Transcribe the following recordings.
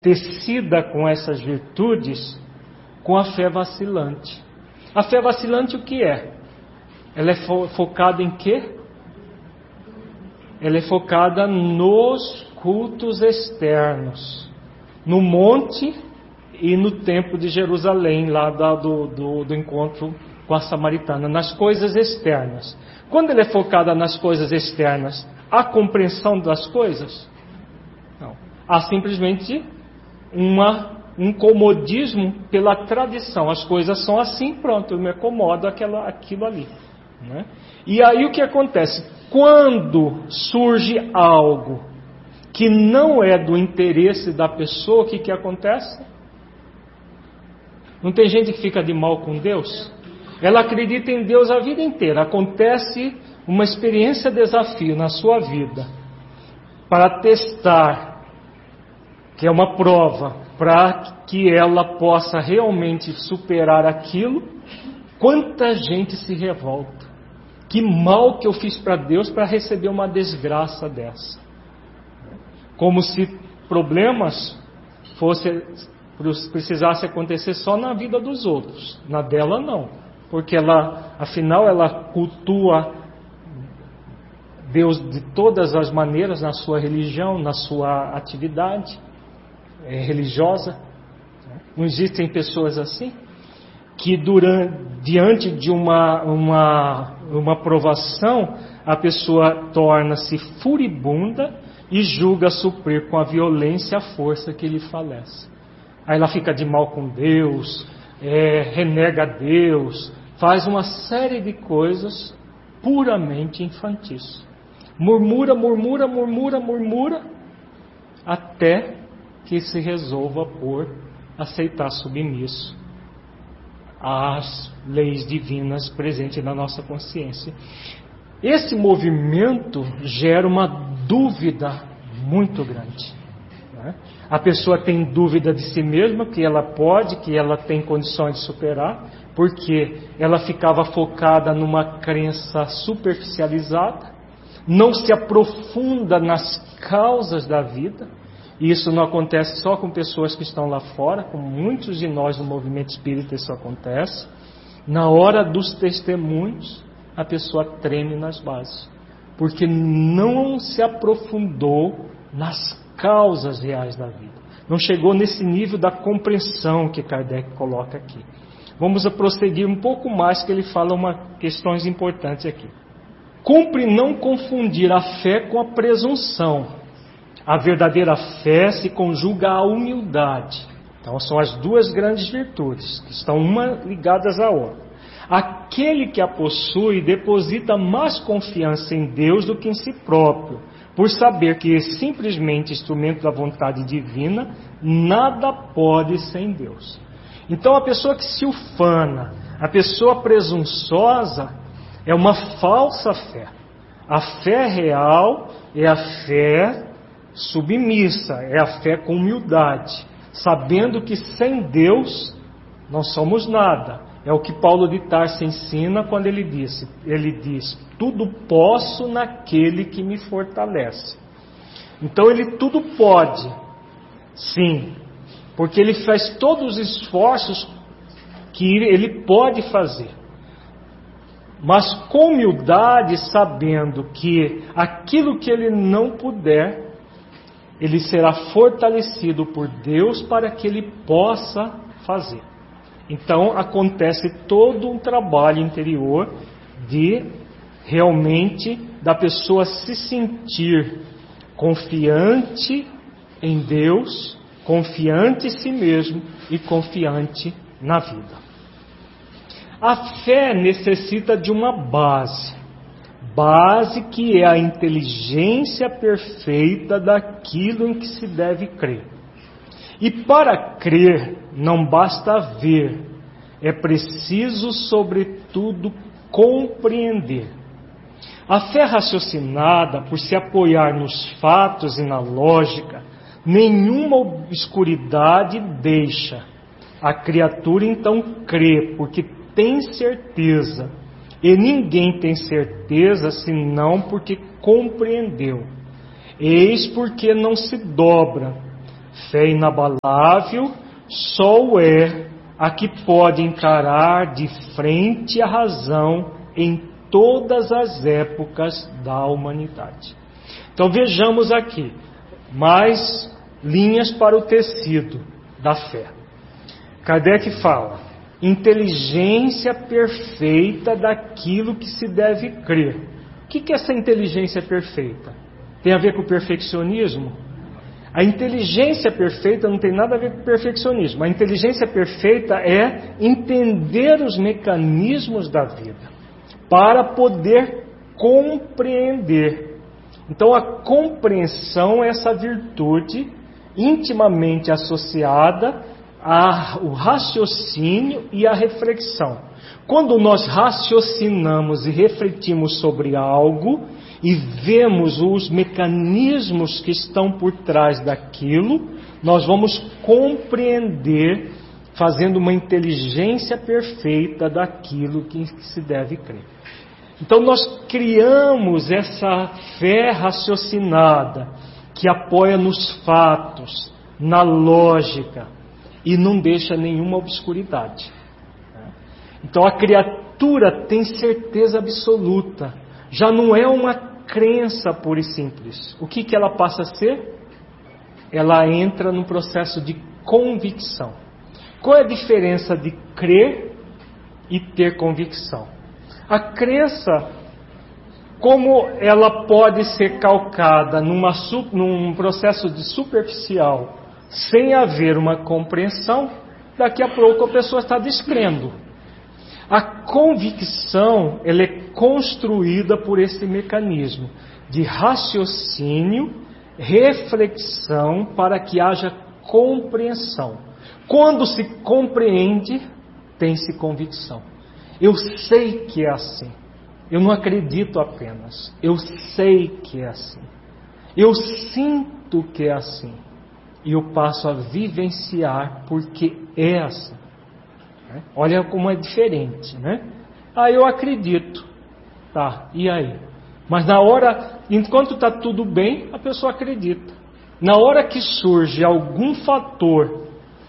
tecida com essas virtudes com a fé vacilante. A fé vacilante o que é? Ela é focada em quê? Ela é focada nos cultos externos, no monte e no templo de Jerusalém, lá do encontro com a samaritana, nas coisas externas. Quando ela é focada nas coisas externas, há compreensão das coisas? Não. Há simplesmente um comodismo pela tradição. As coisas são assim, pronto, eu me acomodo aquilo ali. Né? E aí o que acontece? Quando surge algo que não é do interesse da pessoa, o que acontece? Não tem gente que fica de mal com Deus? Ela acredita em Deus a vida inteira. Acontece uma experiência desafio na sua vida para testar, que é uma prova, para que ela possa realmente superar aquilo. Quanta gente se revolta. Que mal que eu fiz para Deus para receber uma desgraça dessa. Como se problemas precisasse acontecer só na vida dos outros. Na dela não. Porque afinal ela cultua Deus de todas as maneiras na sua religião, na sua atividade religiosa. Não existem pessoas assim? Que diante de uma provação, a pessoa torna-se furibunda e julga suprir com a violência a força que lhe falece. Aí ela fica de mal com Deus, renega Deus, faz uma série de coisas puramente infantis. Murmura, até que se resolva por aceitar submisso às leis divinas presentes na nossa consciência. Esse movimento gera uma dúvida muito grande. Né? A pessoa tem dúvida de si mesma, que ela pode, que ela tem condições de superar, porque ela ficava focada numa crença superficializada, não se aprofunda nas causas da vida. E isso não acontece só com pessoas que estão lá fora, com muitos de nós no movimento espírita isso acontece. Na hora dos testemunhos, a pessoa treme nas bases, porque não se aprofundou nas causas reais da vida. Não chegou nesse nível da compreensão que Kardec coloca aqui. Vamos prosseguir um pouco mais, que ele fala questões importantes aqui. Cumpre não confundir a fé com a presunção. A verdadeira fé se conjuga à humildade. Então são as duas grandes virtudes, que estão uma ligadas à outra. Aquele que a possui deposita mais confiança em Deus do que em si próprio, por saber que é simplesmente instrumento da vontade divina, nada pode sem Deus. Então a pessoa que se ufana, a pessoa presunçosa, é uma falsa fé. A fé real é a fé submissa, é a fé com humildade, sabendo que sem Deus não somos nada. É o que Paulo de Tarso ensina quando ele diz: tudo posso naquele que me fortalece. Então ele tudo pode, sim, porque ele faz todos os esforços que ele pode fazer, mas com humildade, sabendo que aquilo que ele não puder, ele será fortalecido por Deus para que ele possa fazer. Então acontece todo um trabalho interior de realmente da pessoa se sentir confiante em Deus, confiante em si mesmo e confiante na vida. A fé necessita de uma base que é a inteligência perfeita daquilo em que se deve crer. E para crer não basta ver, é preciso, sobretudo, compreender. A fé raciocinada, por se apoiar nos fatos e na lógica, nenhuma obscuridade deixa. A criatura então crê, porque tem certeza. E ninguém tem certeza senão porque compreendeu. Eis porque não se dobra, Fé inabalável só é a que pode encarar de frente a razão em todas as épocas da humanidade. Então vejamos aqui mais linhas para o tecido da fé. Kardec fala: inteligência perfeita daquilo que se deve crer. O que é essa inteligência perfeita? Tem a ver com o perfeccionismo? A inteligência perfeita não tem nada a ver com o perfeccionismo. A inteligência perfeita é entender os mecanismos da vida para poder compreender. Então a compreensão é essa virtude intimamente associada ao raciocínio e à reflexão. Quando nós raciocinamos e refletimos sobre algo e vemos os mecanismos que estão por trás daquilo, nós vamos compreender, fazendo uma inteligência perfeita daquilo que se deve crer. Então nós criamos essa fé raciocinada que apoia nos fatos, na lógica e não deixa nenhuma obscuridade. Então a criatura tem certeza absoluta, já não é uma crença pura e simples. O que ela passa a ser? Ela entra num processo de convicção. Qual é a diferença de crer e ter convicção? A crença, como ela pode ser calcada num processo de superficial, sem haver uma compreensão, daqui a pouco a pessoa está descrendo. A convicção, ela é construída por esse mecanismo de raciocínio, reflexão, para que haja compreensão. Quando se compreende, tem-se convicção. Eu sei que é assim. Eu não acredito apenas. Eu sei que é assim. Eu sinto que é assim. E eu passo a vivenciar porque é assim. Olha como é diferente, né? Eu acredito. Tá, e aí? Mas na hora, enquanto está tudo bem, a pessoa acredita. Na hora que surge algum fator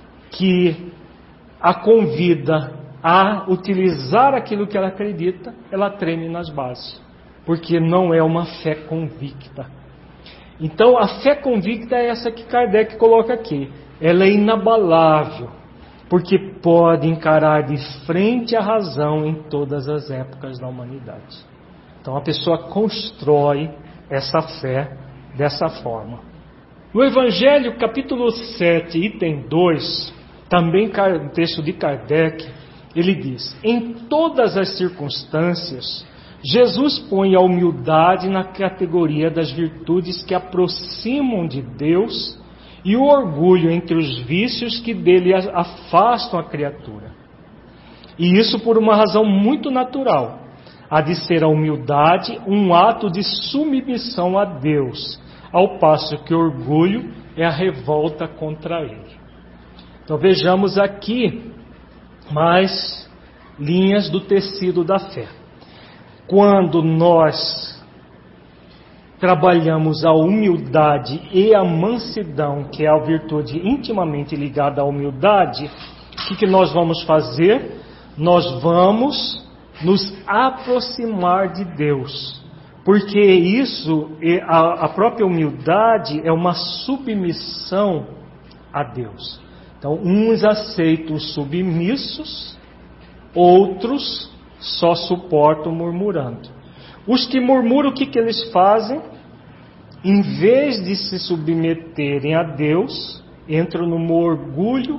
que a convida a utilizar aquilo que ela acredita, ela treme nas bases. Porque não é uma fé convicta. Então a fé convicta é essa que Kardec coloca aqui. Ela é inabalável, porque pode encarar de frente a razão em todas as épocas da humanidade. Então a pessoa constrói essa fé dessa forma. No Evangelho, capítulo 7, item 2, também texto de Kardec, ele diz: em todas as circunstâncias, Jesus põe a humildade na categoria das virtudes que aproximam de Deus e o orgulho entre os vícios que dele afastam a criatura. E isso por uma razão muito natural, há de ser a humildade um ato de submissão a Deus, ao passo que o orgulho é a revolta contra ele. Então vejamos aqui mais linhas do tecido da fé. Quando nós trabalhamos a humildade e a mansidão, que é a virtude intimamente ligada à humildade, o que nós vamos fazer? Nós vamos nos aproximar de Deus, porque isso, a própria humildade é uma submissão a Deus. Então, uns aceitam submissos, outros só suportam murmurando. Os que murmuram, o que eles fazem? Em vez de se submeterem a Deus, entram num orgulho,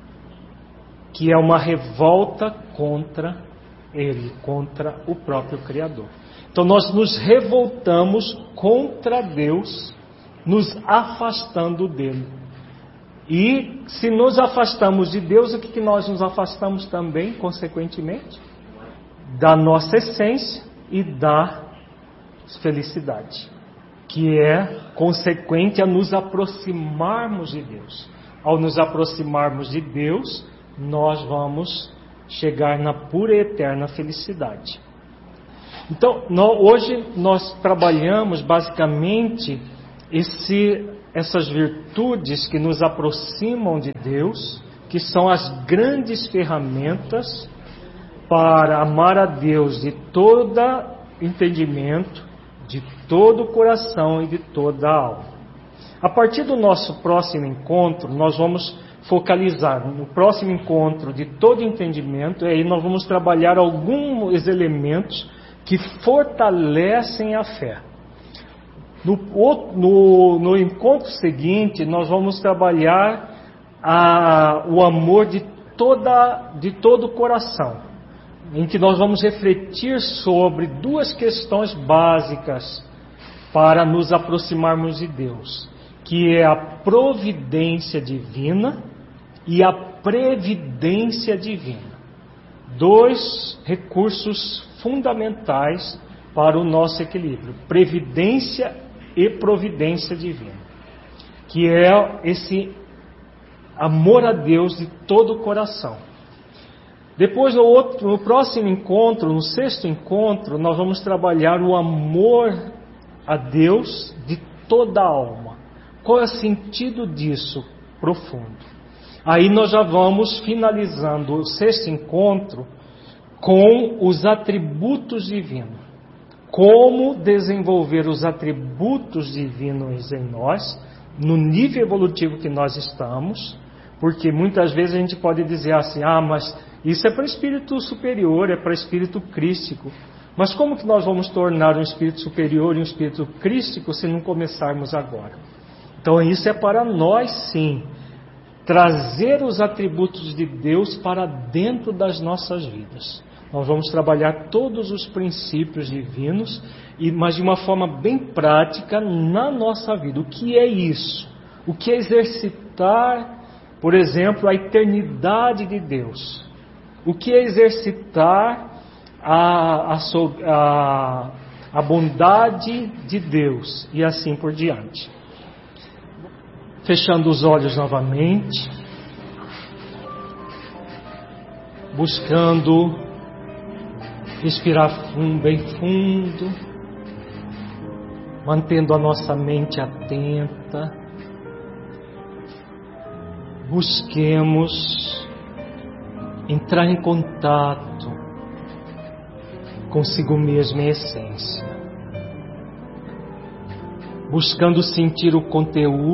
que é uma revolta contra Ele, contra o próprio Criador. Então nós nos revoltamos contra Deus, nos afastando dele. E se nos afastamos de Deus, o que nós nos afastamos também, consequentemente? Da nossa essência e da felicidade, que é consequente a nos aproximarmos de Deus. Ao nos aproximarmos de Deus, nós vamos chegar na pura e eterna felicidade. Então, hoje nós trabalhamos basicamente essas virtudes que nos aproximam de Deus, que são as grandes ferramentas para amar a Deus de todo entendimento, de todo o coração e de toda a alma. A partir do nosso próximo encontro, nós vamos focalizar no próximo encontro de todo entendimento, e aí nós vamos trabalhar alguns elementos que fortalecem a fé. No encontro seguinte, nós vamos trabalhar o amor de todo o coração, em que nós vamos refletir sobre duas questões básicas para nos aproximarmos de Deus, que é a providência divina e a previdência divina. Dois recursos fundamentais para o nosso equilíbrio: previdência e providência divina, que é esse amor a Deus de todo o coração. Depois, no próximo encontro, no sexto encontro, nós vamos trabalhar o amor a Deus de toda a alma. Qual é o sentido disso profundo? Aí nós já vamos finalizando o sexto encontro com os atributos divinos. Como desenvolver os atributos divinos em nós, no nível evolutivo que nós estamos, porque muitas vezes a gente pode dizer assim: mas isso é para espírito superior, é para espírito crístico. Mas como que nós vamos tornar um espírito superior e um espírito crístico se não começarmos agora? Então isso é para nós, sim, trazer os atributos de Deus para dentro das nossas vidas. Nós vamos trabalhar todos os princípios divinos, mas de uma forma bem prática na nossa vida. O que é isso? O que é exercitar, por exemplo, a eternidade de Deus? O que é exercitar a bondade de Deus? E assim por diante. Fechando os olhos novamente, buscando respirar bem fundo, mantendo a nossa mente atenta. Busquemos entrar em contato consigo mesmo em essência, buscando sentir o conteúdo